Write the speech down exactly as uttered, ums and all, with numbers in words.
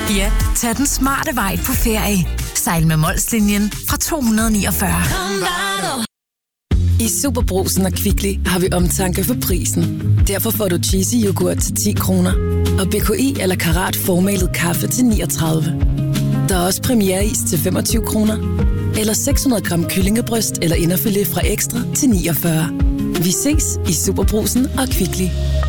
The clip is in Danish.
Ja, tag den smarte vej på ferie. Sejl med Molslinjen fra to hundrede niogfyrre. I Superbrugsen og Kvickly har vi omtanke for prisen. Derfor får du cheesy yoghurt til ti kroner. Og B K I eller Karat formalet kaffe til niogtredive. Der er også premiereis til femogtyve kroner. Eller seks hundrede gram kyllingebryst eller inderfilet fra Ekstra til niogfyrre. Vi ses i Superbrugsen og Kvickly.